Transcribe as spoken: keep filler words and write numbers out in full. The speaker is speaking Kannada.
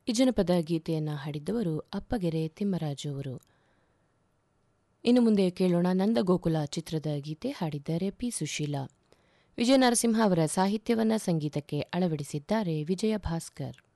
ಈ ಜನಪದ ಗೀತೆಯನ್ನು ಹಾಡಿದ್ದವರು ಅಪ್ಪಗೆರೆ ತಿಮ್ಮರಾಜು ಅವರು. ಇನ್ನು ಮುಂದೆ ಕೇಳೋಣ ನಂದಗೋಕುಲ ಚಿತ್ರದ ಗೀತೆ. ಹಾಡಿದ್ದಾರೆ ಪಿ ಸುಶೀಲಾ. ವಿಜಯ ನರಸಿಂಹ ಅವರ ಸಾಹಿತ್ಯವನ್ನ ಸಂಗೀತಕ್ಕೆ ಅಳವಡಿಸಿದ್ದಾರೆ ವಿಜಯ ಭಾಸ್ಕರ್.